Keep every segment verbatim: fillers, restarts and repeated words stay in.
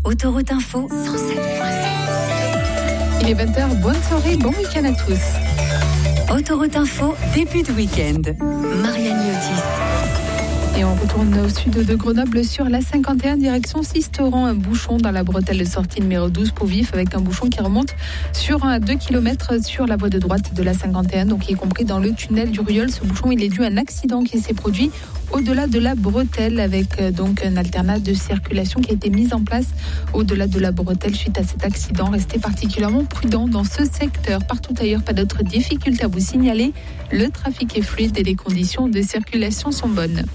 Autoroute Info cent sept virgule sept. Il est vingt heures, bonne soirée, bon week-end à tous. Autoroute Info, début de week-end. Marianne Miotis. Et on retourne au sud de Grenoble sur la cinquante et un, direction Sisteron. Un bouchon dans la bretelle de sortie numéro douze pour Vif, avec un bouchon qui remonte sur un deux kilomètres sur la voie de droite de la cinquante et un, donc y compris dans le tunnel du Rieul. Ce bouchon, il est dû à un accident qui s'est produit au-delà de la bretelle, avec donc un alternat de circulation qui a été mis en place au-delà de la bretelle suite à cet accident. Restez particulièrement prudents dans ce secteur. Partout ailleurs, pas d'autres difficultés à vous signaler. Le trafic est fluide et les conditions de circulation sont bonnes.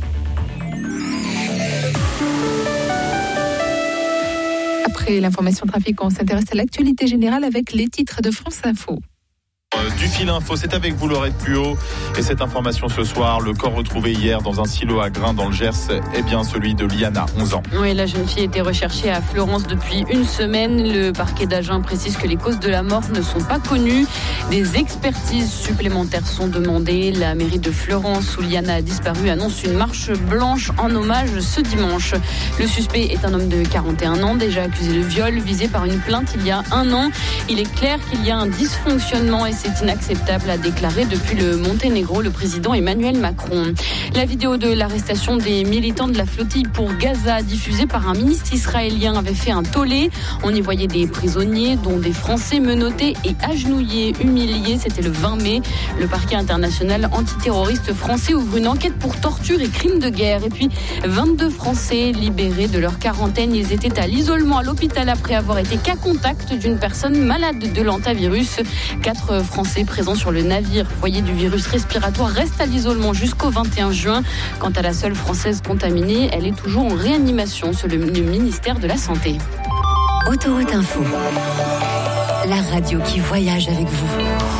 Après l'information trafic, on s'intéresse à l'actualité générale avec les titres de France Info. Du fil info, c'est avec vous Laurette Puot. Et cette information ce soir, le corps retrouvé hier dans un silo à grains dans le Gers est bien celui de Liana, onze ans. Oui, la jeune fille était recherchée à Fleurance depuis une semaine. Le parquet d'Agen précise que les causes de la mort ne sont pas connues. Des expertises supplémentaires sont demandées. La mairie de Fleurance, où Liana a disparu, annonce une marche blanche en hommage ce dimanche. Le suspect est un homme de quarante et un ans, déjà accusé de viol, visé par une plainte il y a un an. Il est clair qu'il y a un dysfonctionnement et c'est inacceptable, a déclaré depuis le Monténégro le président Emmanuel Macron. La vidéo de l'arrestation des militants de la flottille pour Gaza, diffusée par un ministre israélien, avait fait un tollé. On y voyait des prisonniers, dont des Français menottés et agenouillés, humiliés. C'était le vingt mai. Le parquet international antiterroriste français ouvre une enquête pour torture et crimes de guerre. Et puis, vingt-deux Français libérés de leur quarantaine. Ils étaient à l'isolement à l'hôpital après avoir été cas contact d'une personne malade de l'hantavirus. Quatre Français présents sur le navire foyer du virus respiratoire restent à l'isolement jusqu'au vingt et un juin. Quant à la seule Française contaminée, elle est toujours en réanimation selon le ministère de la Santé. Autoroute Info, la radio qui voyage avec vous.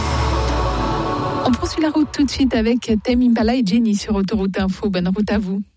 On poursuit la route tout de suite avec Tame Impala et Jenny sur Autoroute Info. Bonne route à vous.